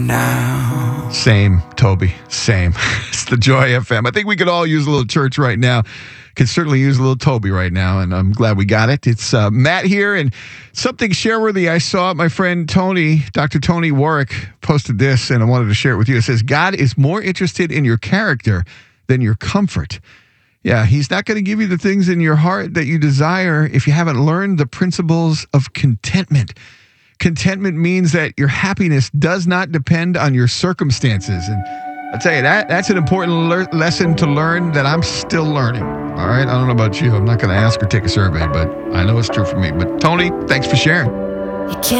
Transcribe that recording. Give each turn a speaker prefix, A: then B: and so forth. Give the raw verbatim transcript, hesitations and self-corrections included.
A: Now.
B: Same, Toby. Same. It's the Joy F M. I think we could all use a little church right now. Could certainly use a little Toby right now, and I'm glad we got it. It's uh, Matt here, and something share-worthy I saw. My friend Tony, Doctor Tony Warwick, posted this, and I wanted to share it with you. It says, God is more interested in your character than your comfort. Yeah, he's not going to give you the things in your heart that you desire if you haven't learned the principles of contentment. Contentment means that your happiness does not depend on your circumstances. And I'll tell you, that that's an important le- lesson to learn that I'm still learning. All right? I don't know about you. I'm not going to ask or take a survey, but I know it's true for me. But Tony, thanks for sharing.
A: You can't